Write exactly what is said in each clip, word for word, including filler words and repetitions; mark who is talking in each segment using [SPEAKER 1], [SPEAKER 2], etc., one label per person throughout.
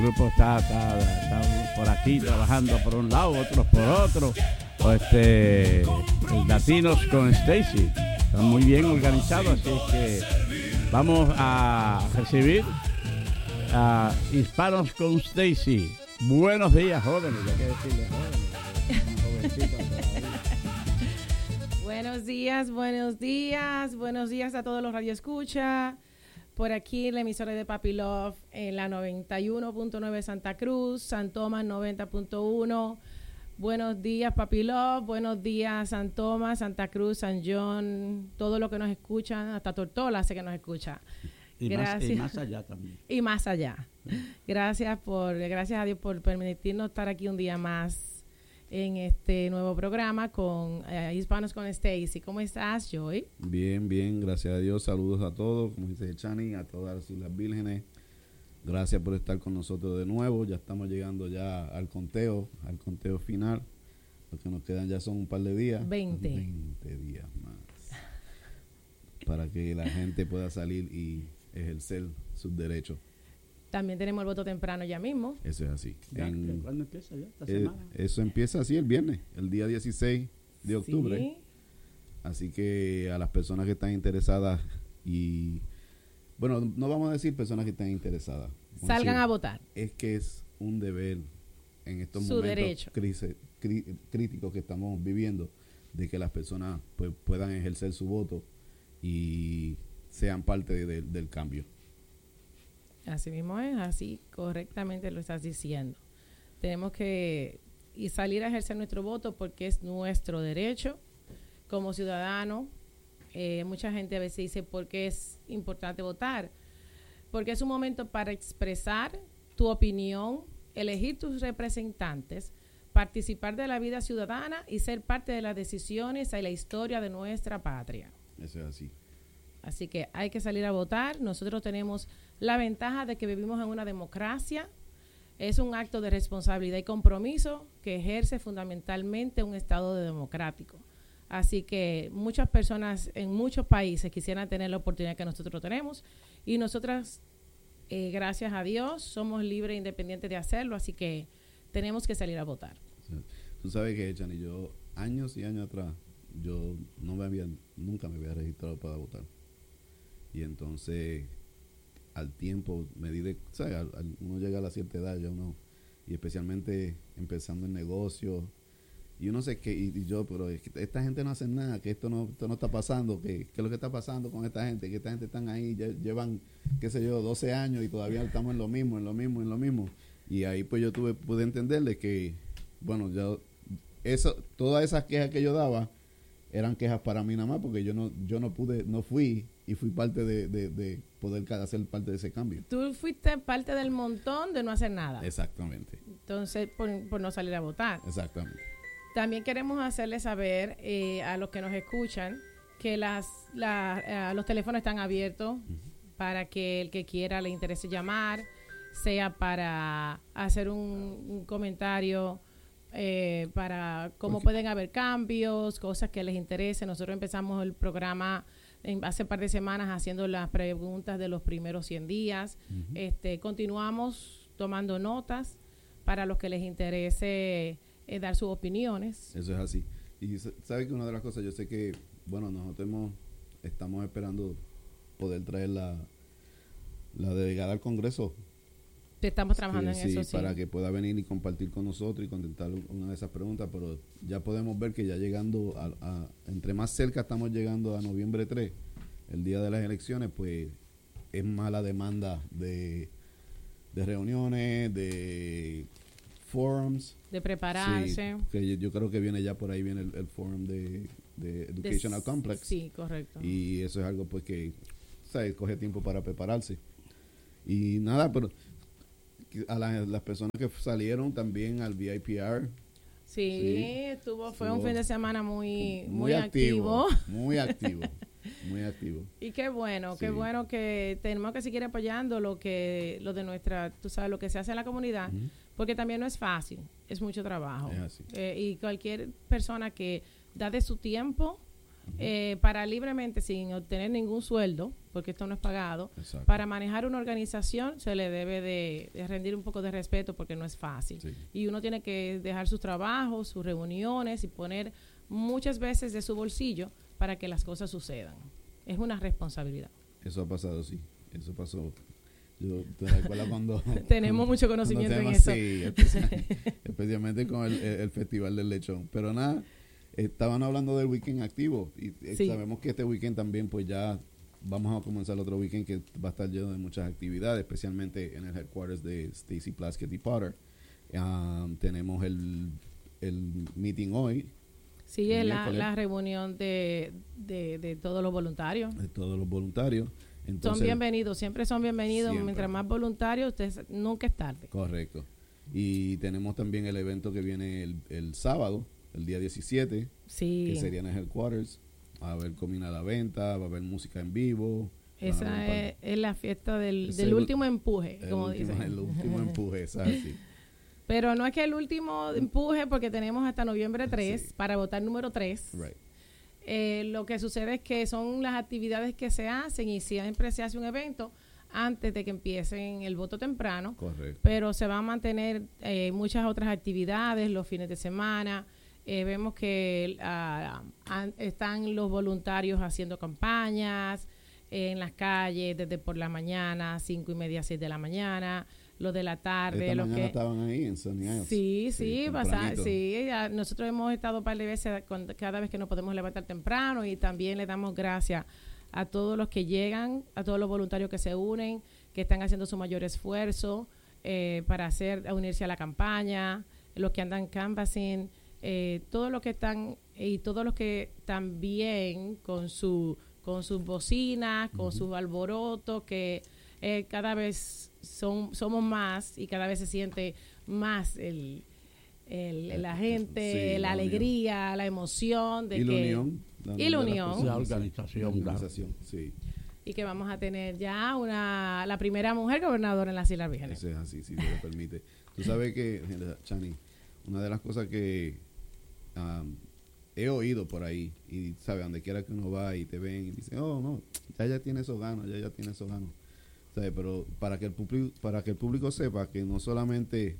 [SPEAKER 1] El grupo está, está, está por aquí trabajando por un lado, otros por otro. O este, Latinos con Stacy. Están muy bien organizados, así es que vamos a recibir a Hispanos con Stacy. Buenos días, jóvenes. Ya que decirle jóvenes.
[SPEAKER 2] Buenos días, buenos días, buenos días a todos los radioescuchas. Por aquí la emisora de Papi Love en la noventa y uno punto nueve Santa Cruz, San Tomás noventa punto uno. Buenos días Papi Love, buenos días San Tomás, Santa Cruz, San John, todo lo que nos escuchan, hasta Tortola sé que nos escucha.
[SPEAKER 1] Y más, y más allá también.
[SPEAKER 2] Y más allá. Gracias por, gracias a Dios por permitirnos estar aquí un día más en este nuevo programa con eh, Hispanos con Stacy. ¿Cómo estás, Joy?
[SPEAKER 3] Bien, bien, gracias a Dios. Saludos a todos, como dice Chani, a todas las Islas Vírgenes. Gracias por estar con nosotros de nuevo. Ya estamos llegando ya al conteo, al conteo final. Lo que nos quedan ya son un par de días.
[SPEAKER 2] veinte.
[SPEAKER 3] veinte días más. Para que la gente pueda salir y ejercer sus derechos.
[SPEAKER 2] También tenemos el voto temprano ya mismo.
[SPEAKER 3] Eso es así.
[SPEAKER 1] Ya,
[SPEAKER 3] En,
[SPEAKER 1] ¿Cuándo empieza ya? ¿Esta
[SPEAKER 3] eh,
[SPEAKER 1] semana?
[SPEAKER 3] eso empieza así el viernes, el día dieciséis de octubre.
[SPEAKER 2] Sí.
[SPEAKER 3] Así que a las personas que están interesadas y... Bueno, no vamos a decir personas que están interesadas. Vamos
[SPEAKER 2] Salgan
[SPEAKER 3] decir,
[SPEAKER 2] a votar.
[SPEAKER 3] Es que es un deber en estos
[SPEAKER 2] Su
[SPEAKER 3] momentos
[SPEAKER 2] derecho.
[SPEAKER 3] crisis- crí- críticos que estamos viviendo de que las personas pues, puedan ejercer su voto y sean parte de- de- del cambio.
[SPEAKER 2] Así mismo es, así correctamente lo estás diciendo. Tenemos que y salir a ejercer nuestro voto porque es nuestro derecho como ciudadano. Eh, mucha gente a veces dice por qué es importante votar. Porque es un momento para expresar tu opinión, elegir tus representantes, participar de la vida ciudadana y ser parte de las decisiones y la historia de nuestra patria.
[SPEAKER 3] Eso es así.
[SPEAKER 2] Así que hay que salir a votar. Nosotros tenemos la ventaja de que vivimos en una democracia. Es un acto de responsabilidad y compromiso que ejerce fundamentalmente un Estado de democrático. Así que muchas personas en muchos países quisieran tener la oportunidad que nosotros tenemos. Y nosotras, eh, gracias a Dios, somos libres e independientes de hacerlo. Así que tenemos que salir a votar.
[SPEAKER 3] Sí. Tú sabes que, Chani, yo años y años atrás, yo no me había, nunca me había registrado para votar. Y entonces, al tiempo, medida, ¿sabes? Al, al, uno llega a la cierta edad, ya uno, y especialmente empezando en negocios, y uno sé que, y, y yo, pero es que esta gente no hace nada, que esto no, esto no está pasando, que, que es lo que está pasando con esta gente, que esta gente están ahí, ya llevan, qué sé yo, doce años y todavía estamos en lo mismo, en lo mismo, en lo mismo. Y ahí pues yo tuve, pude entenderle que, bueno, yo, eso, todas esas quejas que yo daba, eran quejas para mí nada más porque yo no yo no pude, no fui y fui parte de, de, de poder hacer parte de ese cambio.
[SPEAKER 2] Tú fuiste parte del montón de no hacer nada.
[SPEAKER 3] Exactamente.
[SPEAKER 2] Entonces, por, por no salir a votar.
[SPEAKER 3] Exactamente.
[SPEAKER 2] También queremos hacerles saber eh, a los que nos escuchan que las la, eh, los teléfonos están abiertos uh-huh. para que el que quiera le interese llamar, sea para hacer un, un comentario Eh, para cómo Porque pueden haber cambios, cosas que les interese. Nosotros empezamos el programa en, hace un par de semanas haciendo las preguntas de los primeros cien días. Uh-huh. Este, continuamos tomando notas para los que les interese eh, dar sus opiniones.
[SPEAKER 3] Eso es así. Y sabe que una de las cosas, yo sé que, bueno, nosotros hemos, estamos esperando poder traer la, la delegada al Congreso.
[SPEAKER 2] Estamos trabajando
[SPEAKER 3] sí,
[SPEAKER 2] en
[SPEAKER 3] sí,
[SPEAKER 2] eso, sí.
[SPEAKER 3] Para que pueda venir y compartir con nosotros y contestar una de esas preguntas, pero ya podemos ver que ya llegando, a, a entre más cerca estamos llegando a noviembre tres, el día de las elecciones, pues es más la demanda de, de reuniones, de forums.
[SPEAKER 2] De prepararse.
[SPEAKER 3] Sí, que yo, yo creo que viene ya por ahí, viene el, el forum de, de Educational
[SPEAKER 2] de,
[SPEAKER 3] Complex.
[SPEAKER 2] Sí, correcto.
[SPEAKER 3] Y eso es algo pues que, ¿sabes? Coge tiempo para prepararse. Y nada, pero... a la, las personas que salieron también al V I P R.
[SPEAKER 2] Sí, sí. Estuvo, fue estuvo un fin de semana muy, muy,
[SPEAKER 3] muy activo,
[SPEAKER 2] activo.
[SPEAKER 3] Muy activo, muy activo.
[SPEAKER 2] Y qué bueno,
[SPEAKER 3] sí.
[SPEAKER 2] qué bueno que tenemos que seguir apoyando lo que lo de nuestra, tú sabes, lo que se hace en la comunidad, uh-huh. porque también no es fácil, es mucho trabajo.
[SPEAKER 3] Es así.
[SPEAKER 2] Eh, y cualquier persona que da de su tiempo uh-huh. eh, para libremente, sin obtener ningún sueldo, porque esto no es pagado,
[SPEAKER 3] Exacto.
[SPEAKER 2] para manejar una organización se le debe de, de rendir un poco de respeto porque no es fácil.
[SPEAKER 3] Sí.
[SPEAKER 2] Y uno tiene que dejar sus trabajos, sus reuniones y poner muchas veces de su bolsillo para que las cosas sucedan. Es una responsabilidad.
[SPEAKER 3] Eso ha pasado, sí. Eso pasó. Yo te recuerdo cuando...
[SPEAKER 2] Tenemos mucho conocimiento en
[SPEAKER 3] temas,
[SPEAKER 2] eso.
[SPEAKER 3] Sí, especialmente, especialmente con el, el Festival del Lechón. Pero nada, estaban hablando del weekend activo y
[SPEAKER 2] Sí.
[SPEAKER 3] sabemos que este weekend también pues ya vamos a comenzar otro weekend que va a estar lleno de muchas actividades, especialmente en el headquarters de Stacy Plaskett y Potter. Um, tenemos el, el meeting hoy.
[SPEAKER 2] Sí, es la, la reunión de, de, de todos los voluntarios.
[SPEAKER 3] De todos los voluntarios. Entonces,
[SPEAKER 2] son bienvenidos, siempre son bienvenidos.
[SPEAKER 3] Siempre.
[SPEAKER 2] Mientras más voluntarios, ustedes nunca es tarde.
[SPEAKER 3] Correcto. Y tenemos también el evento que viene el, el sábado, el día diecisiete,
[SPEAKER 2] sí.
[SPEAKER 3] que sería en el headquarters. Va a haber comida a la venta, va a haber música en vivo.
[SPEAKER 2] Esa es, es la fiesta del,
[SPEAKER 3] es
[SPEAKER 2] del
[SPEAKER 3] el,
[SPEAKER 2] último empuje,
[SPEAKER 3] el
[SPEAKER 2] como
[SPEAKER 3] último,
[SPEAKER 2] dicen.
[SPEAKER 3] El último empuje, es así.
[SPEAKER 2] Pero no es que el último empuje, porque tenemos hasta noviembre tres
[SPEAKER 3] Sí.
[SPEAKER 2] para votar número tres.
[SPEAKER 3] Right.
[SPEAKER 2] Eh, lo que sucede es que son las actividades que se hacen y siempre se hace un evento antes de que empiecen el voto temprano.
[SPEAKER 3] Correcto.
[SPEAKER 2] Pero se van a mantener eh, muchas otras actividades los fines de semana. Eh, vemos que uh, an, están los voluntarios haciendo campañas eh, en las calles desde por la mañana, cinco y media, seis de la mañana. Los de la tarde.
[SPEAKER 3] Esta
[SPEAKER 2] los
[SPEAKER 3] mañana
[SPEAKER 2] que
[SPEAKER 3] estaban ahí en Sunny Isles.
[SPEAKER 2] Sí, sí,
[SPEAKER 3] sí,
[SPEAKER 2] pasa, sí ya, nosotros hemos estado un par de veces cuando, cada vez que nos podemos levantar temprano, y también le damos gracias a todos los que llegan, a todos los voluntarios que se unen, que están haciendo su mayor esfuerzo eh, para hacer a unirse a la campaña, los que andan canvassing, eh, todos los que están y todos los que también con su con sus bocinas, con uh-huh. sus alborotos, que eh, cada vez son somos más y cada vez se siente más el, el la gente, sí, la, la alegría, unión. La emoción de
[SPEAKER 3] y
[SPEAKER 2] que
[SPEAKER 3] la unión,
[SPEAKER 2] la y la unión,
[SPEAKER 1] la organización,
[SPEAKER 3] la organización, sí.
[SPEAKER 2] Y que vamos a tener ya una la primera mujer gobernadora en las Islas Vírgenes.
[SPEAKER 3] Eso es así, si Dios lo permite. Tú sabes que, Chani, una de las cosas que um, he oído por ahí, y sabes, donde quiera que uno va y te ven y dicen, oh, no, ya ya tiene esos ganos, ya ya tiene esos ganos. ¿Sabes? Pero para que el público, para que el público sepa que no solamente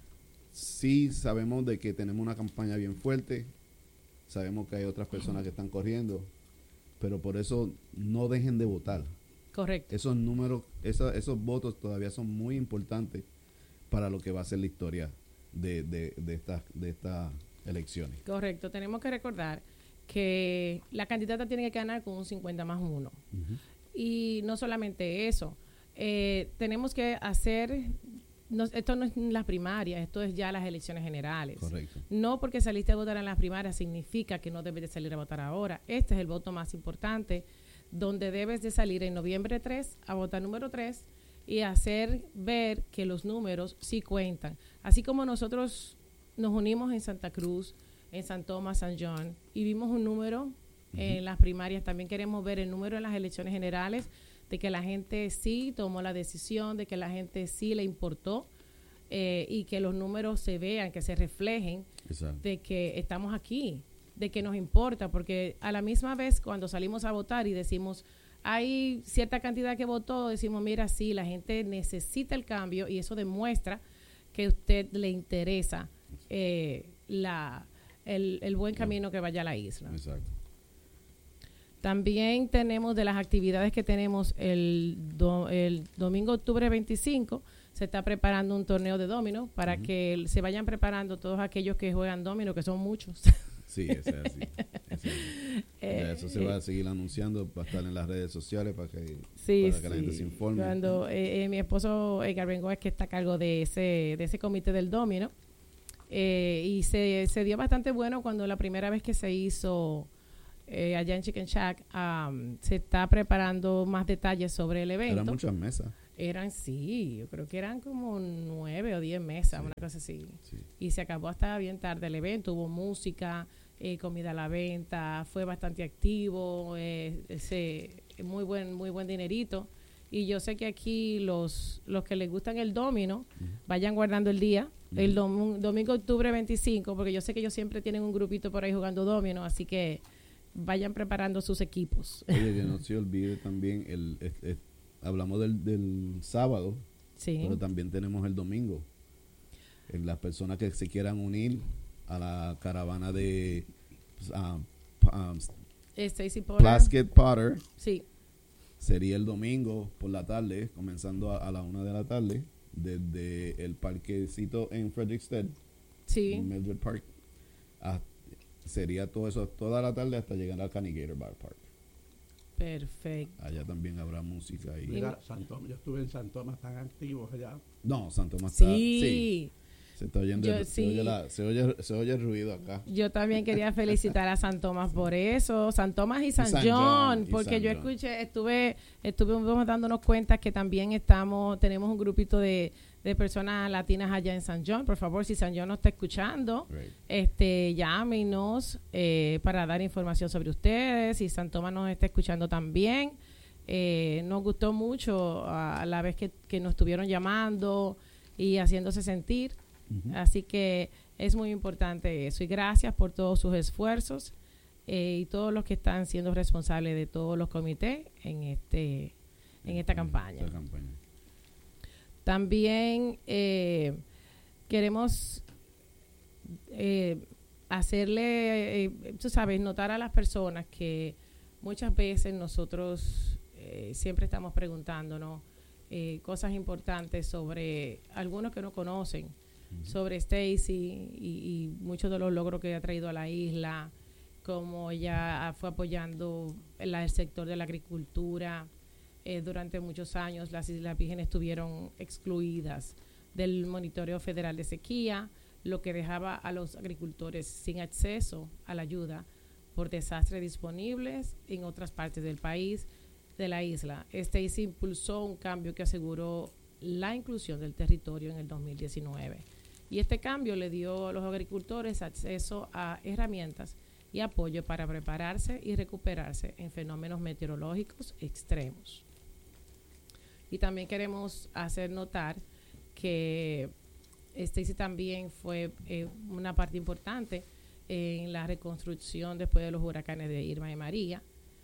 [SPEAKER 3] sí sabemos de que tenemos una campaña bien fuerte, sabemos que hay otras personas que están corriendo, pero por eso no dejen de votar.
[SPEAKER 2] Correcto.
[SPEAKER 3] Esos números, esa, esos votos todavía son muy importantes para lo que va a ser la historia de, de, de estas de estas elecciones.
[SPEAKER 2] Correcto. Tenemos que recordar que la candidata tiene que ganar con un cincuenta más uno. Uh-huh. Y no solamente eso, eh, tenemos que hacer, no, esto no es las primarias, esto es ya las elecciones generales.
[SPEAKER 3] Correcto.
[SPEAKER 2] No porque saliste a votar en las primarias significa que no debes de salir a votar ahora. Este es el voto más importante, donde debes de salir en noviembre tres a votar número tres y hacer ver que los números sí cuentan. Así como nosotros nos unimos en Santa Cruz, en San Tomás, San John, y vimos un número uh-huh. en las primarias, también queremos ver el número en las elecciones generales, de que la gente sí tomó la decisión, de que la gente sí le importó, eh, y que los números se vean, que se reflejen. Exacto. De que estamos aquí, de que nos importa, porque a la misma vez cuando salimos a votar y decimos, hay cierta cantidad que votó, decimos, mira, sí, la gente necesita el cambio, y eso demuestra que a usted le interesa eh, la, el, el buen camino que vaya a la isla.
[SPEAKER 3] Exacto.
[SPEAKER 2] También tenemos de las actividades que tenemos el, do, el domingo octubre veinticinco, se está preparando un torneo de dominó para uh-huh. que se vayan preparando todos aquellos que juegan dominó, que son muchos.
[SPEAKER 3] Sí, ese es así. Ese es. Eh, eso se va a seguir anunciando, va a estar en las redes sociales para que,
[SPEAKER 2] sí,
[SPEAKER 3] para que
[SPEAKER 2] sí.
[SPEAKER 3] la gente se informe.
[SPEAKER 2] Cuando eh, eh, mi esposo Edgar Bengoa es que está a cargo de ese, de ese comité del dominó, eh, y se, se dio bastante bueno cuando la primera vez que se hizo eh, allá en Chicken Shack, um, se está preparando más detalles sobre el evento.
[SPEAKER 3] Eran muchas mesas.
[SPEAKER 2] Eran, sí, yo creo que eran como nueve o diez mesas, sí. Una cosa así. Sí. Y se acabó hasta bien tarde el evento, hubo música, eh, comida a la venta, fue bastante activo, eh, ese, muy buen muy buen dinerito. Y yo sé que aquí los los que les gustan el dominó, uh-huh. vayan guardando el día, uh-huh. el dom- domingo octubre veinticinco, porque yo sé que ellos siempre tienen un grupito por ahí jugando dominó, así que vayan preparando sus equipos.
[SPEAKER 3] Oye, que no se olvide también, el, el, el hablamos del, del sábado,
[SPEAKER 2] Sí.
[SPEAKER 3] pero también tenemos el domingo. Eh, Las personas que se quieran unir a la caravana de uh, um,
[SPEAKER 2] Stacy Potter.
[SPEAKER 3] Plaskett Potter,
[SPEAKER 2] Sí.
[SPEAKER 3] sería el domingo por la tarde, comenzando a, a la una de la tarde, desde el parquecito en Frederiksted,
[SPEAKER 2] Sí.
[SPEAKER 3] en Mildred Park, a- sería todo eso, toda la tarde hasta llegar al Canigator Bar Park.
[SPEAKER 2] Perfecto.
[SPEAKER 3] Allá también habrá música y
[SPEAKER 1] Mira, San Tomás, yo estuve en San Tomás, están activos allá.
[SPEAKER 3] no, Santo Tomás está,
[SPEAKER 2] Sí.
[SPEAKER 3] sí, se está oyendo,
[SPEAKER 2] Yo
[SPEAKER 3] el- se,
[SPEAKER 2] sí.
[SPEAKER 3] oye la- se oye se oye el ruido acá.
[SPEAKER 2] Yo también quería felicitar a San Tomás por eso, San Tomás y San,
[SPEAKER 3] San
[SPEAKER 2] John,
[SPEAKER 3] John, y
[SPEAKER 2] porque
[SPEAKER 3] San
[SPEAKER 2] yo
[SPEAKER 3] John.
[SPEAKER 2] escuché, estuve, estuvimos dándonos cuenta que también estamos, tenemos un grupito de, de personas latinas allá en San John. Por favor, si San John nos está escuchando,
[SPEAKER 3] Right.
[SPEAKER 2] este, llámenos eh, para dar información sobre ustedes. Si San Tomás nos está escuchando también, eh, nos gustó mucho a la vez que, que nos estuvieron llamando y haciéndose sentir.
[SPEAKER 3] Ujú.
[SPEAKER 2] Así que es muy importante eso. Y gracias por todos sus esfuerzos eh, y todos los que están siendo responsables de todos los comités en este en esta campaña.
[SPEAKER 3] Esta campaña.
[SPEAKER 2] También eh, queremos eh, hacerle, eh, tú sabes, notar a las personas que muchas veces nosotros eh, siempre estamos preguntándonos eh, cosas importantes sobre algunos que no conocen,
[SPEAKER 3] Ujú.
[SPEAKER 2] sobre Stacy y, y muchos de los logros que ha traído a la isla, como ella fue apoyando el, el sector de la agricultura. Eh, durante muchos años las Islas Vírgenes estuvieron excluidas del monitoreo federal de sequía, lo que dejaba a los agricultores sin acceso a la ayuda por desastres disponibles en otras partes del país, de la isla. Stacy impulsó un cambio que aseguró la inclusión del territorio en el dos mil diecinueve. Y este cambio le dio a los agricultores acceso a herramientas y apoyo para prepararse y recuperarse en fenómenos meteorológicos extremos. Y también queremos hacer notar que Stacy también fue eh, una parte importante en la reconstrucción después de los huracanes de Irma y María,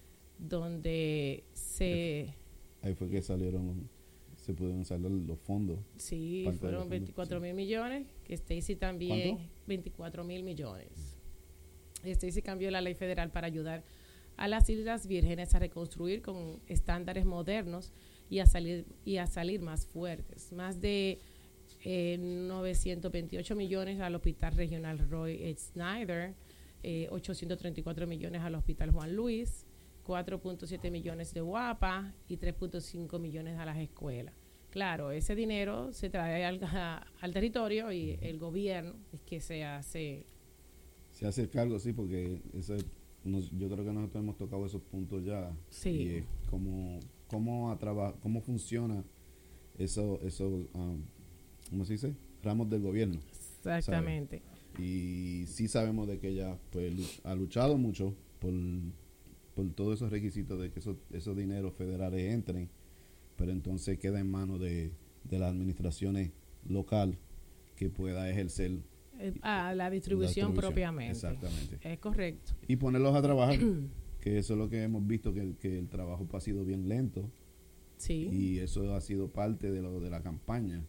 [SPEAKER 2] donde se...
[SPEAKER 3] Ahí fue que salieron, se pudieron salir los fondos.
[SPEAKER 2] Sí,
[SPEAKER 3] Parte de
[SPEAKER 2] fueron
[SPEAKER 3] los fondos,
[SPEAKER 2] veinticuatro
[SPEAKER 3] sí.
[SPEAKER 2] mil millones, que Stacy también,
[SPEAKER 3] ¿Cuánto?
[SPEAKER 2] veinticuatro mil millones. Stacy cambió la ley federal para ayudar a las Islas Vírgenes a reconstruir con estándares modernos y a salir y a salir más fuertes. Más de eh, novecientos veintiocho millones al Hospital Regional Roy H. Snyder, eh, ochocientos treinta y cuatro millones al Hospital Juan Luis, cuatro punto siete millones de Guapa y tres punto cinco millones a las escuelas. Claro, ese dinero se trae al, a- al territorio y el gobierno es que se hace.
[SPEAKER 3] Se hace cargo, sí, porque ese, nos- yo creo que nosotros hemos tocado esos puntos ya.
[SPEAKER 2] Sí.
[SPEAKER 3] Y es cómo, cómo, a traba- cómo funciona eso, eso um, ¿cómo se dice? Ramos del gobierno.
[SPEAKER 2] Exactamente.
[SPEAKER 3] Y sí sabemos de que ella pues, lu- ha luchado mucho por, por todos esos requisitos de que esos, esos dineros federales entren, pero entonces queda en manos de, de las administraciones local que pueda ejercer
[SPEAKER 2] Eh, a la distribución,
[SPEAKER 3] la distribución.
[SPEAKER 2] propiamente.
[SPEAKER 3] Exactamente.
[SPEAKER 2] Es correcto.
[SPEAKER 3] Y ponerlos a trabajar, que eso es lo que hemos visto, que, que el trabajo ha sido bien lento
[SPEAKER 2] Sí.
[SPEAKER 3] y eso ha sido parte de lo de la campaña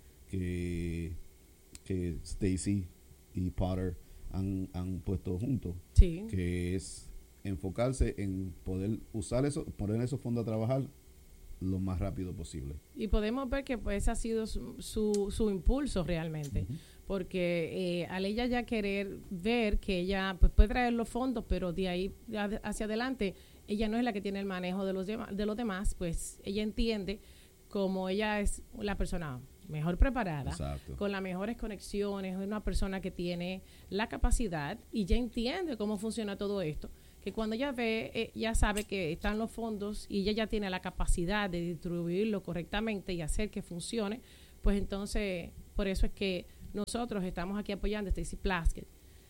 [SPEAKER 3] que, que Stacy y Potter han, han puesto juntos,
[SPEAKER 2] Sí.
[SPEAKER 3] que es enfocarse en poder usar eso, poner esos fondos a trabajar lo más rápido posible.
[SPEAKER 2] Y podemos ver que pues ha sido su, su, su impulso realmente.
[SPEAKER 3] Ujú.
[SPEAKER 2] Porque eh, al ella ya querer ver que ella pues puede traer los fondos, pero de ahí a- hacia adelante ella no es la que tiene el manejo de los, dema- de los demás, pues ella entiende como ella es la persona mejor preparada,
[SPEAKER 3] Exacto.
[SPEAKER 2] con las mejores conexiones, es una persona que tiene la capacidad y ya entiende cómo funciona todo esto, que cuando ella ve, eh, ya sabe que están los fondos y ella ya tiene la capacidad de distribuirlo correctamente y hacer que funcione, pues entonces por eso es que nosotros estamos aquí apoyando a Stacy Plaskett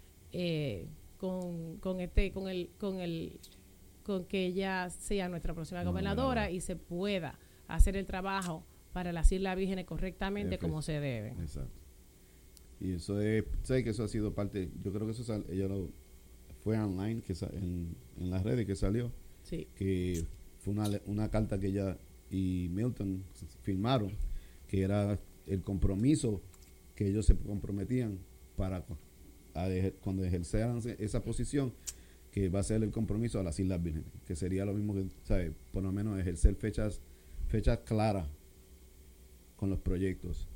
[SPEAKER 2] eh, con, con este, con el, con el, con que ella sea nuestra próxima
[SPEAKER 3] No,
[SPEAKER 2] gobernadora
[SPEAKER 3] gobernadora.
[SPEAKER 2] y se pueda hacer el trabajo para las Islas Vírgenes correctamente
[SPEAKER 3] Perfecto.
[SPEAKER 2] como se debe.
[SPEAKER 3] Exacto. Y eso es, sé que eso ha sido parte, yo creo que eso sal- ella lo fue online, que sa- en, en las redes que salió,
[SPEAKER 2] Sí.
[SPEAKER 3] que fue una, le- una carta que ella y Milton firmaron, que era el compromiso que ellos se comprometían para cu- a ejer- cuando ejerceran se- esa posición, que va a ser el compromiso a las Islas Vírgenes, que sería lo mismo que, ¿sabe? Por lo menos ejercer fechas, fechas claras con los proyectos.